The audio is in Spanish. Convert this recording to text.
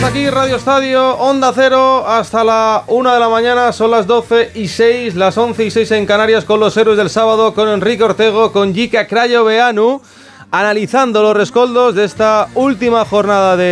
aquí, Radio Estadio, Onda Cero, hasta la 1 de la mañana, son las 12:06, las 11:06 en Canarias, con los héroes del sábado, con Enrique Ortego, con Jika Crayoveanu, analizando los rescoldos de esta última jornada de